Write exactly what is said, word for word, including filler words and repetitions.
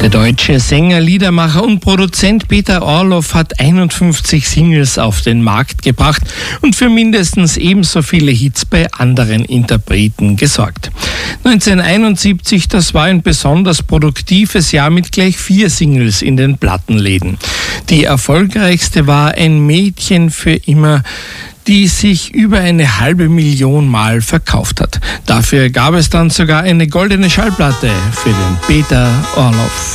Der deutsche Sänger, Liedermacher und Produzent Peter Orloff hat einundfünfzig Singles auf den Markt gebracht und für mindestens ebenso viele Hits bei anderen Interpreten gesorgt. neunzehnhunderteinundsiebzig, das war ein besonders produktives Jahr mit gleich vier Singles in den Plattenläden. Die erfolgreichste war Ein Mädchen für immer, die sich über eine halbe Million Mal verkauft hat. Dafür gab es dann sogar eine goldene Schallplatte für den Peter Orloff.